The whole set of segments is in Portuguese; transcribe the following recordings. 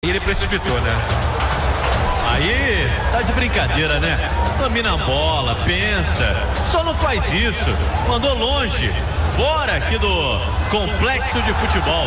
E ele precipitou, né? Aí tá de brincadeira, né? Domina a bola, pensa, só não faz isso. Mandou longe, fora aqui do complexo de futebol.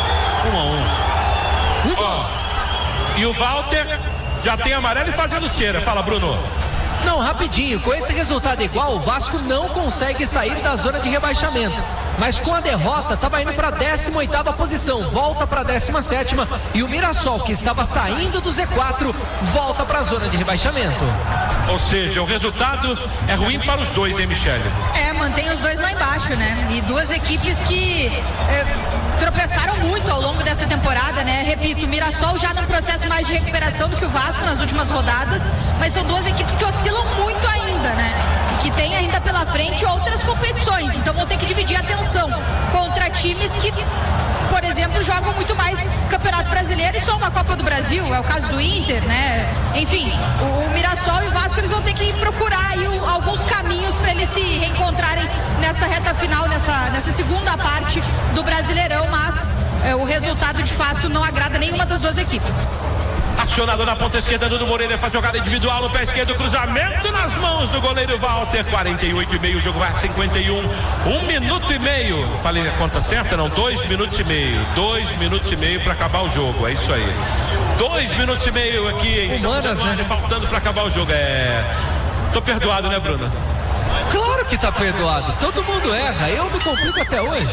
1-1. E o Walter já tem amarelo e fazendo cera. Fala, Bruno. Não, rapidinho, com esse resultado igual, o Vasco não consegue sair da zona de rebaixamento. Mas com a derrota, estava indo para a 18ª posição, volta para a 17ª. E o Mirassol, que estava saindo do Z4, volta para a zona de rebaixamento. Ou seja, o resultado é ruim para os dois, hein, Michele? Mantém os dois lá embaixo, né? E duas equipes que tropeçaram muito ao longo dessa temporada, né? Repito, o Mirassol já num processo mais de recuperação do que o Vasco nas últimas rodadas, mas são duas equipes que oscilam muito ainda, né? E que tem ainda pela frente outras competições, então vão ter que dividir a atenção contra times que, por exemplo, jogam muito mais Campeonato Brasileiro e só uma Copa do Brasil, é o caso do Inter, né? Enfim, o Mirassol e o Vasco, eles vão ter que procurar aí alguns caminhos para eles se reencontrarem nessa reta final, nessa segunda parte do Brasileirão, mas o resultado de fato não agrada nenhuma das duas equipes. Acionado na ponta esquerda, Dudu Moreira faz jogada individual no pé esquerdo, cruzamento nas mãos do goleiro Walter. 48,5, o jogo vai a 51. 1 minuto e meio. Falei a conta certa? Não, 2 minutos e meio. 2 minutos e meio para acabar o jogo. É isso aí. 2 minutos e meio aqui em São Januário, faltando para acabar o jogo. Tô perdoado, né, Bruno? Claro que tá perdoado. Todo mundo erra. Eu me complico até hoje.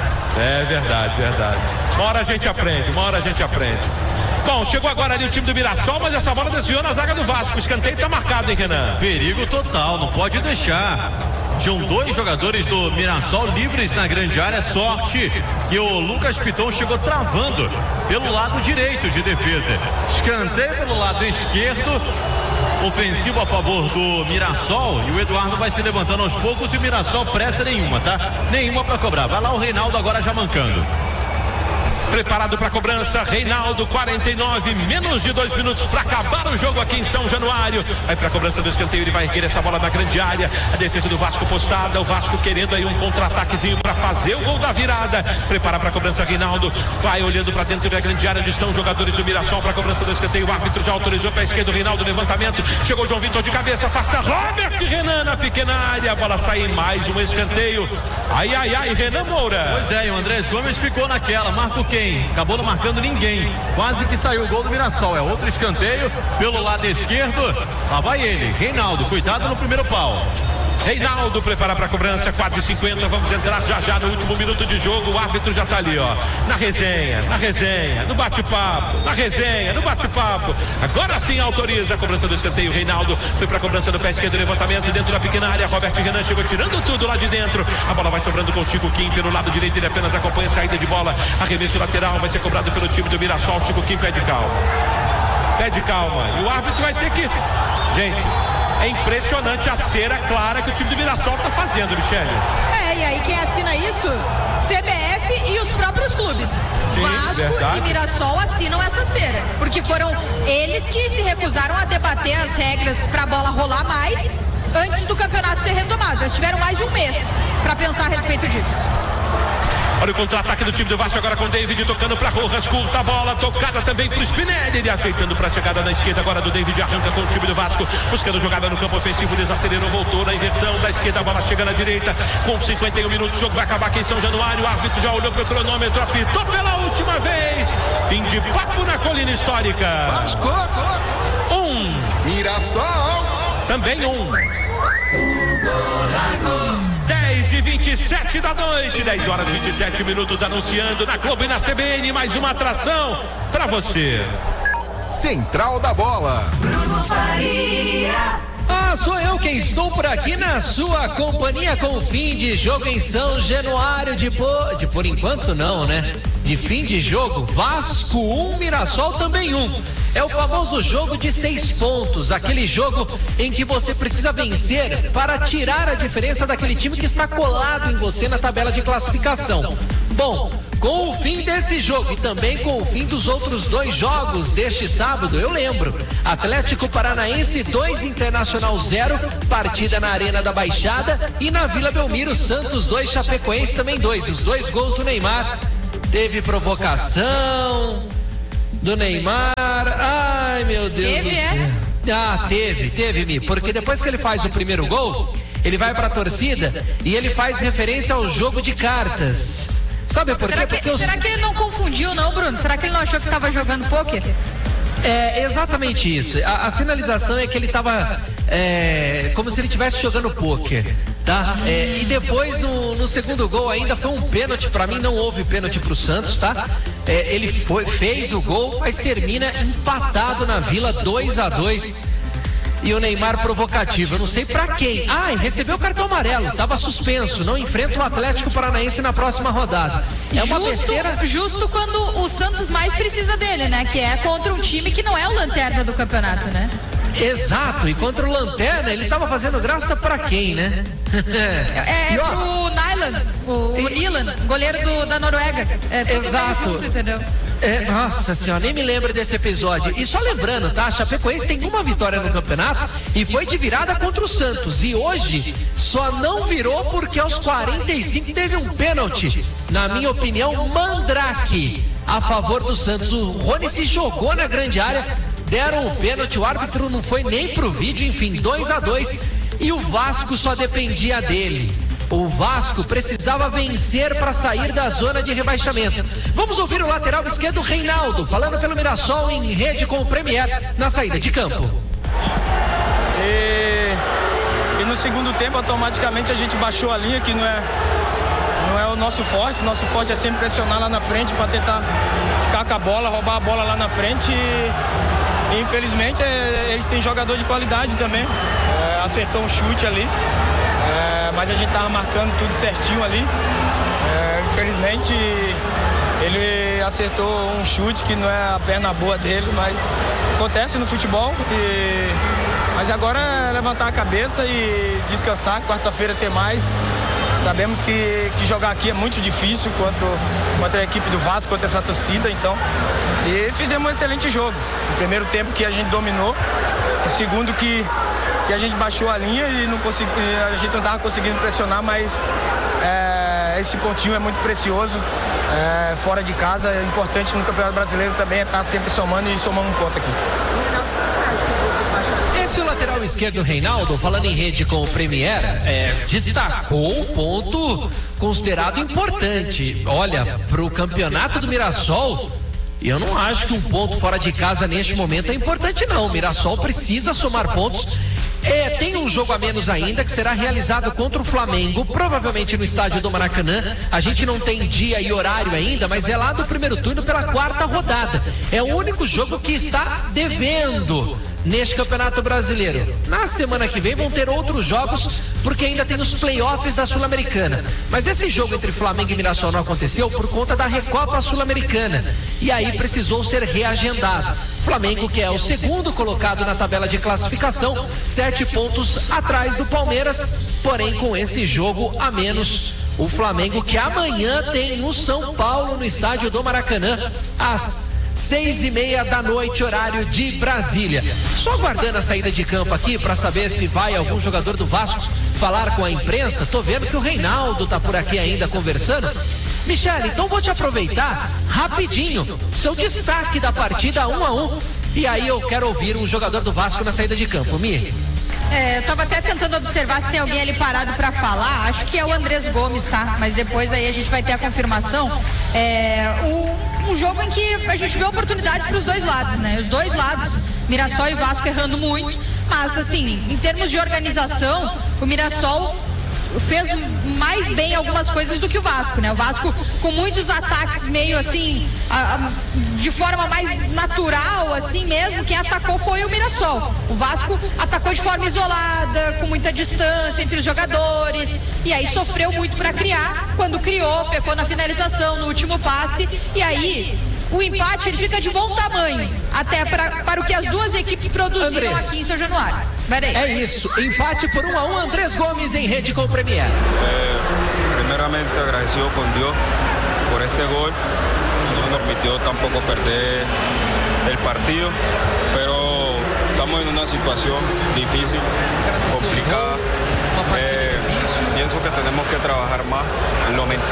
É verdade, verdade. Uma hora a gente aprende. Bom, chegou agora ali o time do Mirassol, mas essa bola desviou na zaga do Vasco. O escanteio tá marcado, hein, Renan? Perigo total, não pode deixar. Tinham 2 jogadores do Mirassol livres na grande área. Sorte que o Lucas Piton chegou travando pelo lado direito de defesa. Escanteio pelo lado esquerdo. Ofensivo a favor do Mirassol. E o Eduardo vai se levantando aos poucos. E o Mirassol pressa nenhuma, tá? Nenhuma pra cobrar. Vai lá o Reinaldo agora já mancando. Preparado para a cobrança, Reinaldo, 49, menos de 2 minutos para acabar o jogo aqui em São Januário. Vai para a cobrança do escanteio, ele vai erguer essa bola na grande área. A defesa do Vasco postada, o Vasco querendo aí um contra-ataquezinho para fazer o gol da virada. Prepara para a cobrança, Reinaldo, vai olhando para dentro da grande área onde estão os jogadores do Mirassol para a cobrança do escanteio. O árbitro já autorizou para a esquerda, o Reinaldo, levantamento. Chegou o João Vitor de cabeça, afasta Robert Renan na pequena área. A bola sai em mais um escanteio. Ai, Renan Moura. Pois é, e o Andrés Gomes ficou naquela. Marca quem? Acabou não marcando ninguém. Quase que saiu o gol do Mirassol. É outro escanteio pelo lado esquerdo. Lá vai ele, Reinaldo. Cuidado no primeiro pau. Reinaldo prepara para a cobrança, quase 50. Vamos entrar já no último minuto de jogo. O árbitro já está ali, ó. Na resenha, no bate-papo. Agora sim autoriza a cobrança do escanteio. Reinaldo foi para a cobrança do pé esquerdo, levantamento dentro da pequena área. Robert Renan chegou tirando tudo lá de dentro. A bola vai sobrando com o Chico Kim pelo lado direito. Ele apenas acompanha a saída de bola. Arremesso lateral vai ser cobrado pelo time do Mirassol. Chico Kim pede calma. E o árbitro vai ter que... Gente, é impressionante a cera clara que o time do Mirassol está fazendo, Michele. E aí quem assina isso? CBF e os próprios clubes. Sim, Vasco verdade. E Mirassol assinam essa cera, porque foram eles que se recusaram a debater as regras para a bola rolar mais antes do campeonato ser retomado. Eles tiveram mais de um mês para pensar a respeito disso. Olha o contra-ataque do time do Vasco agora com o David tocando para Rojas, curta a bola, tocada também para o Spinelli, ele ajeitando para a chegada na esquerda agora do David, arranca com o time do Vasco, buscando jogada no campo ofensivo, desacelerou, voltou na inversão da esquerda, a bola chega na direita, com 51 minutos, o jogo vai acabar aqui em São Januário, o árbitro já olhou para o cronômetro, apitou pela última vez, fim de papo na colina histórica. Vasco, Mirassol, também 10h27 da noite, 10 horas e 27 minutos, anunciando na Globo e na CBN mais uma atração para você. Central da Bola. Bruno Faria. Sou eu quem estou por aqui na sua companhia com o fim de jogo em São Januário de por enquanto não, né? De fim de jogo, Vasco 1, Mirassol também 1. É o famoso jogo de 6 pontos, aquele jogo em que você precisa vencer para tirar a diferença daquele time que está colado em você na tabela de classificação. Bom, com o fim desse jogo e também com o fim dos outros 2 jogos deste sábado, eu lembro, Atlético Paranaense 2, Internacional 0, partida na Arena da Baixada, e na Vila Belmiro, Santos 2, Chapecoense também 2, os 2 gols do Neymar. Teve provocação, do Neymar. Ai, meu Deus do céu. Ah, teve, Mi. Porque depois que ele faz o primeiro gol, ele vai pra torcida e ele faz referência ao jogo de cartas. Sabe por quê? Será que ele não confundiu, não, Bruno? Será que ele não achou que estava jogando pôquer? É exatamente isso. A sinalização é que ele estava como se ele estivesse jogando pôquer, tá? E depois no segundo gol ainda foi um pênalti. Pra mim não houve pênalti pro Santos, tá? Ele fez o gol, mas termina empatado na Vila 2-2. E o Neymar provocativo, eu não sei pra quem. Recebeu o cartão amarelo, tava suspenso, não enfrenta o Atlético Paranaense na próxima rodada. É uma besteira. Justo quando o Santos mais precisa dele, né? Que é contra um time que não é o lanterna do campeonato, né? Exato, e contra o Lanterna ele tava fazendo graça pra quem, né? Pro Nyland, o Nyland, goleiro da Noruega. Exato. Junto, entendeu? Nossa senhora, nem me lembro desse episódio. E só lembrando, tá? A Chapecoense tem uma vitória no campeonato e foi de virada contra o Santos. E hoje só não virou porque aos 45 teve um pênalti. Na minha opinião, Mandrake a favor do Santos. O Rony se jogou na grande área, deram o pênalti, o árbitro não foi nem pro vídeo, enfim, 2-2. E o Vasco só dependia dele. O Vasco precisava vencer para sair da zona de rebaixamento. Vamos ouvir o lateral esquerdo Reinaldo, falando pelo Mirassol em rede com o Premier na saída de campo. E no segundo tempo, automaticamente a gente baixou a linha, que não é o nosso forte. O nosso forte é sempre pressionar lá na frente para tentar ficar com a bola, roubar a bola lá na frente. E infelizmente eles têm jogador de qualidade também. Acertou um chute ali. Mas a gente estava marcando tudo certinho ali. Infelizmente ele acertou um chute que não é a perna boa dele, mas acontece no futebol. Mas agora é levantar a cabeça e descansar. Quarta-feira tem mais. Sabemos que jogar aqui é muito difícil contra a equipe do Vasco, contra essa torcida, então. E fizemos um excelente jogo. No primeiro tempo que a gente dominou, no segundo que a gente baixou a linha e a gente não estava conseguindo pressionar, mas esse pontinho é muito precioso. Fora de casa, é importante no Campeonato Brasileiro também estar sempre somando e somando um ponto aqui. Esse é o lateral esquerdo Reinaldo, falando em rede com o Premier, destacou um ponto considerado importante. Olha, para o campeonato do Mirassol, eu não acho que um ponto fora de casa neste momento é importante não. O Mirassol precisa somar pontos. Tem um jogo a menos ainda que será realizado contra o Flamengo, provavelmente no estádio do Maracanã. A gente não tem dia e horário ainda, mas é lá do primeiro turno pela quarta rodada. É o único jogo que está devendo neste Campeonato Brasileiro. Na semana que vem vão ter outros jogos, porque ainda tem os playoffs da Sul-Americana. Mas esse jogo entre Flamengo e Mirassol não aconteceu por conta da Recopa Sul-Americana. E aí precisou ser reagendado. Flamengo, que é o segundo colocado na tabela de classificação, 7 pontos atrás do Palmeiras, porém com esse jogo a menos. O Flamengo, que amanhã tem no São Paulo, no estádio do Maracanã, às 6:30 da noite, horário de Brasília. Só aguardando a saída de campo aqui para saber se vai algum jogador do Vasco falar com a imprensa. Tô vendo que o Reinaldo tá por aqui ainda conversando. Michele, então vou te aproveitar rapidinho, seu destaque da partida 1-1, e aí eu quero ouvir um jogador do Vasco na saída de campo. Mi? Eu tava até tentando observar se tem alguém ali parado para falar. Acho que é o Andrés Gomes, tá? Mas depois aí a gente vai ter a confirmação. Um jogo em que a gente vê oportunidades para os dois lados, né? Os dois lados, Mirassol e Vasco errando muito, mas assim, em termos de organização, o Mirassol fez mais bem algumas coisas do que o Vasco, né? O Vasco com muitos ataques meio assim, de forma mais natural, assim mesmo, quem atacou foi o Mirassol. O Vasco atacou de forma isolada, com muita distância entre os jogadores, e aí sofreu muito para criar. Quando criou, pecou na finalização, no último passe, e aí o empate ele fica de bom tamanho, até para o que as duas equipes produziram aqui em São Januário. É isso, empate por 1-1, Andrés Gomes em rede com o Premier. Primeramente agradecido con Dios por este gol, no nos permitió tampoco perder el partido, pero estamos en una situación difícil, complicada. Pienso que tenemos que trabajar más en lo mental.